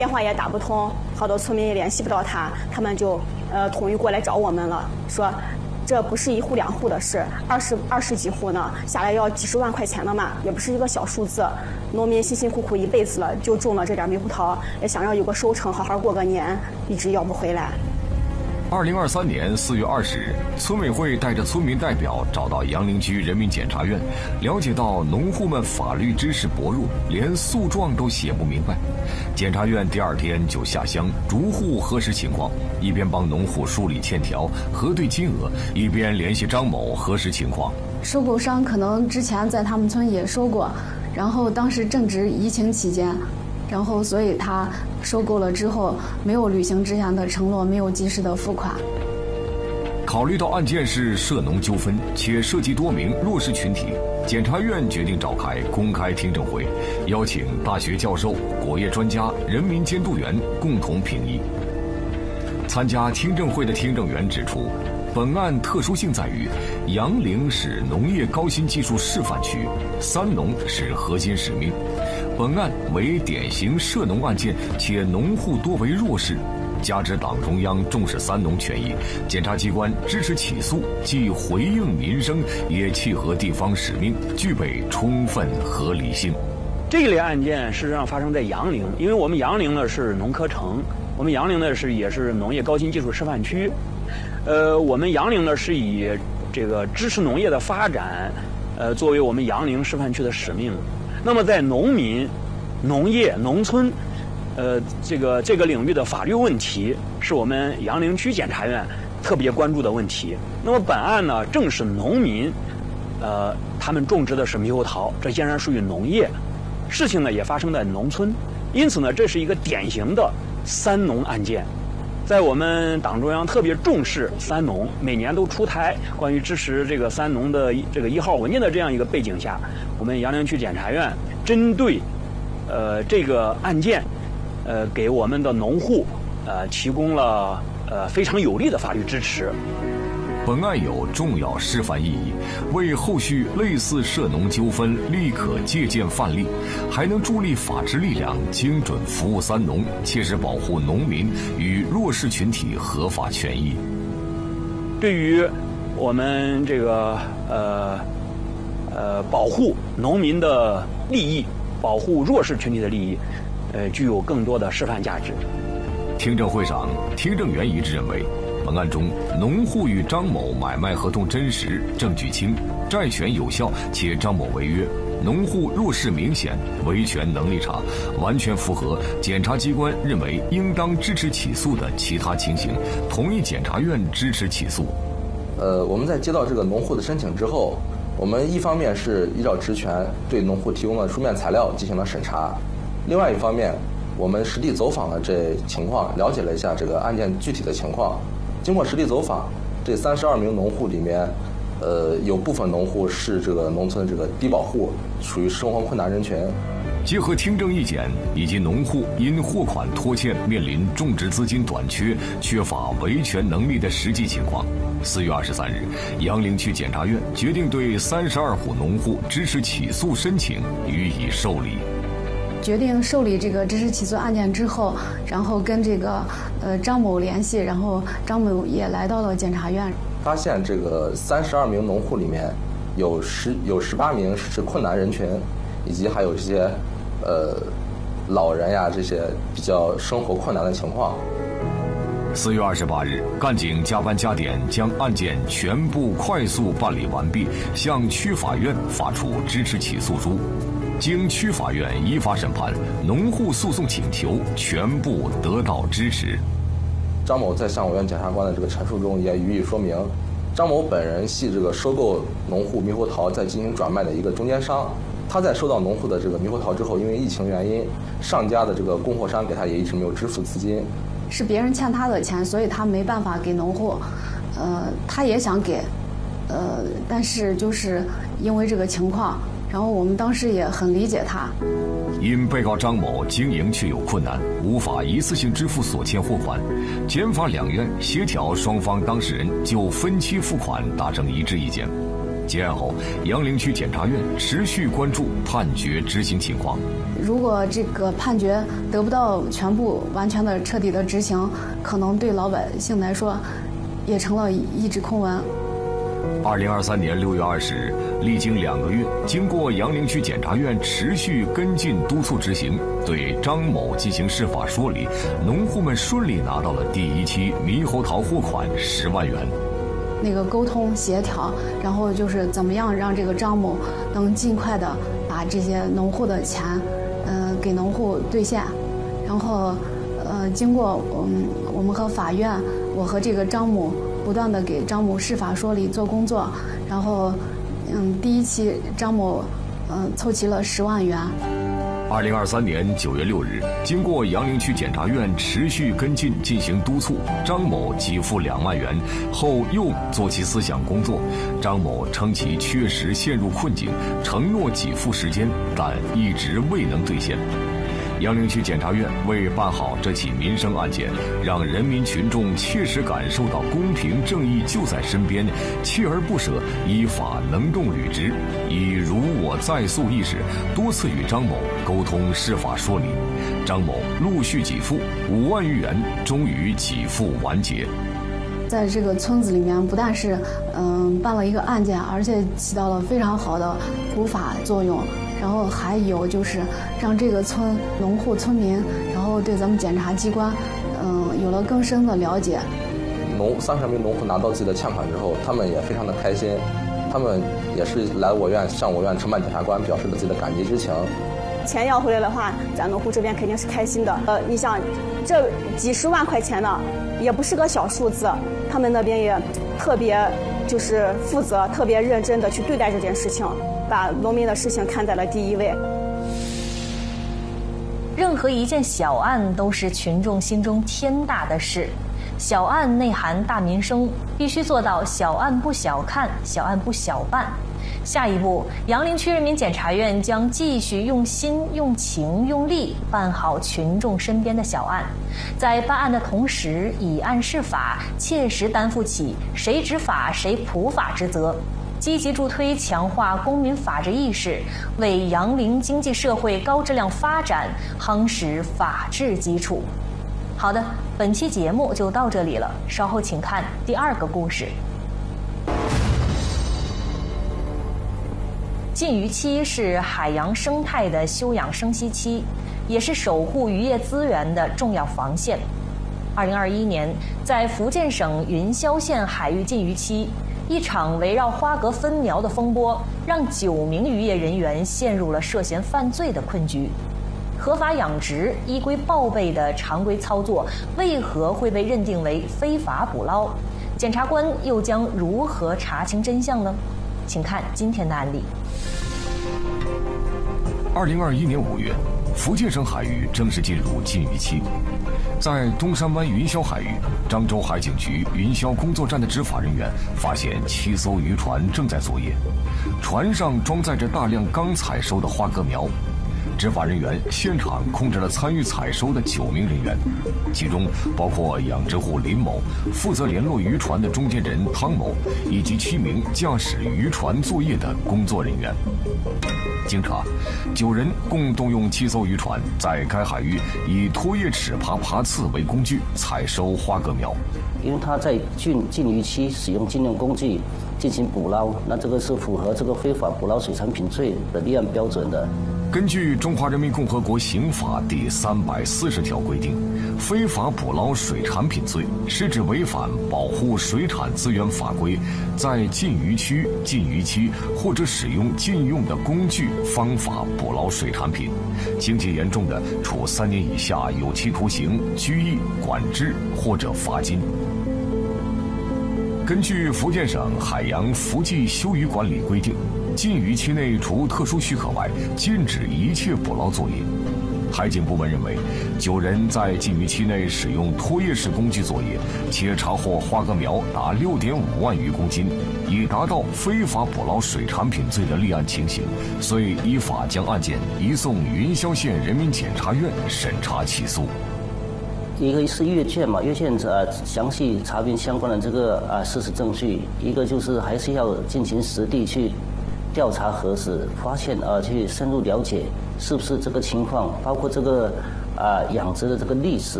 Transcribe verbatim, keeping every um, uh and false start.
电话也打不通，好多村民也联系不到他，他们就呃统一过来找我们了，说这不是一户两户的事，二十二十几户呢，下来要几十万块钱的嘛，也不是一个小数字。农民辛辛苦苦一辈子了，就种了这点猕猴桃，也想要有个收成，好好过个年，一直要不回来。 二零二三年四月二十日，村委会带着村民代表找到杨凌区人民检察院，了解到农户们法律知识薄弱，连诉状都写不明白。检察院第二天就下乡逐户核实情况，一边帮农户梳理欠条、核对金额，一边联系张某核实情况。 收购商可能之前在他们村也收过，然后当时正值疫情期间。然后，所以他收购了之后，没有履行之前的承诺，没有及时的付款。 考虑到案件是涉农纠纷，且涉及多名弱势群体，检察院决定召开公开听证会，邀请大学教授、果业专家、人民监督员共同评议。参加听证会的听证员指出，本案特殊性在于，杨凌是农业高新技术示范区，三农是核心使命。本案为典型涉农案件，且农户多为弱势，加之党中央重视三农权益，检察机关支持起诉，既回应民生，也契合地方使命，具备充分合理性。 这类案件事实上发生在杨凌，因为我们杨凌呢是农科城，我们杨凌呢是也是农业高新技术示范区，呃，我们杨凌呢是以这个支持农业的发展，呃，作为我们杨凌示范区的使命。那么在农民、农业、农村，呃，这个这个领域的法律问题，是我们杨凌区检察院特别关注的问题。那么本案呢，正是农民，呃，他们种植的是猕猴桃，这显然属于农业，事情呢也发生在农村，因此呢，这是一个典型的三农案件。在我们党中央特别重视三农，每年都出台关于支持这个三农的这个一号文件的这样一个背景下，我们杨凌区检察院针对呃这个案件，呃给我们的农户呃提供了呃非常有力的法律支持。 本案有重要示范意义，为后续类似涉农纠纷立可借鉴范例，还能助力法治力量精准服务三农，切实保护农民与弱势群体合法权益。 对于我们这个呃呃保护农民的利益，保护弱势群体的利益，呃具有更多的示范价值。 听证会上，听证员一致认为，本案中，农户与张某买卖合同真实，证据清，债权有效，且张某违约，农户弱势明显，维权能力差，完全符合检察机关认为应当支持起诉的其他情形，同意检察院支持起诉。 呃，我们在接到这个农户的申请之后，我们一方面是依照职权对农户提供了书面材料进行了审查，另外一方面，我们实地走访了这情况，了解了一下这个案件具体的情况。经过实地走访，这三十二名农户里面，呃，有部分农户是这个农村这个低保户，属于生活困难人群。 结合听证意见以及农户因货款拖欠面临种植资金短缺、缺乏维权能力的实际情况，四月二十三日，杨凌区检察院决定对三十二户农户支持起诉申请予以受理。 决定受理这个支持起诉案件之后，然后跟这个呃张某联系，然后张某也来到了检察院， 发现这个三十二名农户里面有十有十八名是困难人群，以及还有这些呃老人呀这些比较生活困难的情况。 四月二十八日，干警加班加点将案件全部快速办理完毕，向区法院发出支持起诉书。经区法院依法审判，农户诉讼请求全部得到支持。 张某在向我院检察官的这个陈述中也予以说明，张某本人系这个收购农户猕猴桃再进行转卖的一个中间商。他在收到农户的这个猕猴桃之后，因为疫情原因，上家的这个供货商给他也一直没有支付资金， 是别人欠他的钱，所以他没办法给农户。呃，他也想给，呃，但是就是因为这个情况。然后我们当时也很理解他， 因被告张某经营确有困难，无法一次性支付所欠货款，检法两院协调双方当事人就分期付款达成一致意见。 结案后，杨凌区检察院持续关注判决执行情况。 如果这个判决得不到全部完全的彻底的执行，可能对老百姓来说也成了一纸空文。 二零二三年六月二十日，历经两个月，经过杨凌区检察院持续跟进督促执行，对张某进行司法说理，农户们顺利拿到了第一期猕猴桃货款十万元。 那个沟通协调，然后就是怎么样让这个张某能尽快的把这些农户的钱，呃，给农户兑现，然后，呃，经过嗯我们和法院，我和这个张某不断的给张某司法说理做工作，然后，嗯，第一期张某，嗯、呃，凑齐了十万元。 二零二三年九月六日，经过杨凌区检察院持续跟进进行督促，张某给付两万元后又做其思想工作。张某称其确实陷入困境，承诺给付时间，但一直未能兑现。杨凌区检察院为办好这起民生案件，让人民群众切实感受到公平正义就在身边，锲而不舍，依法能动履职，以如我在诉意识，多次与张某沟通司法说理。张某陆续给付五万余元，终于给付完结。 在这个村子里面，不但是嗯办了一个案件，而且起到了非常好的普法作用。然后还有就是让这个村农户村民，然后对咱们检察机关，嗯，有了更深的了解。 农三十名农户拿到自己的欠款之后，他们也非常的开心，他们也是来我院向我院承办检察官表示了自己的感激之情。 钱要回来的话，咱农户这边肯定是开心的。呃，你想，这几十万块钱呢，也不是个小数字，他们那边也特别就是负责、特别认真的去对待这件事情。把农民的事情看在了第一位。 任何一件小案都是群众心中天大的事，小案内含大民生，必须做到小案不小看，小案不小办。下一步，杨凌区人民检察院将继续用心、用情、用力办好群众身边的小案，在办案的同时，以案释法，切实担负起谁执法谁普法之责。积极助推强化公民法治意识，为杨凌经济社会高质量发展夯实法治基础。好的，本期节目就到这里了，稍后请看第二个故事。禁渔期是海洋生态的休养生息期，也是守护渔业资源的重要防线。二零二一年，在福建省云霄县海域禁渔期，一场围绕花蛤分苗的风波，让九名渔业人员陷入了涉嫌犯罪的困局。合法养殖、依规报备的常规操作，为何会被认定为非法捕捞？检察官又将如何查清真相呢？请看今天的案例。 二零二一年五月，福建省海域正式进入禁渔期。在东山湾云霄海域，漳州海警局云霄工作站的执法人员发现七艘渔船正在作业，船上装载着大量刚采收的花蛤苗。执法人员现场控制了参与采收的九名人员，其中包括养殖户林某、负责联络渔船的中间人汤某，以及七名驾驶渔船作业的工作人员。经查，九人共动用七艘渔船，在该海域以拖叶尺耙耙刺为工具采收花蛤苗。 因为他在禁禁渔期使用禁用工具进行捕捞，那这个是符合这个非法捕捞水产品罪的立案标准的。 根据《中华人民共和国刑法》第三百四十条规定，非法捕捞水产品罪是指违反保护水产资源法规，在禁渔区、禁渔期或者使用禁用的工具、方法捕捞水产品，情节严重的，处三年以下有期徒刑、拘役、管制或者罚金。根据福建省海洋福济休渔管理规定，禁渔期内除特殊许可外，禁止一切捕捞作业。海警部门认为，九人在禁渔期内使用拖叶式工具作业，且查获花蛤苗达六点五万余公斤，已达到非法捕捞水产品罪的立案情形，所以依法将案件移送云霄县人民检察院审查起诉。 一个是阅卷嘛，阅卷呃详细查询相关的这个啊事实证据，一个就是还是要进行实地去调查核实，发现啊去深入了解是不是这个情况，包括这个啊养殖的这个历史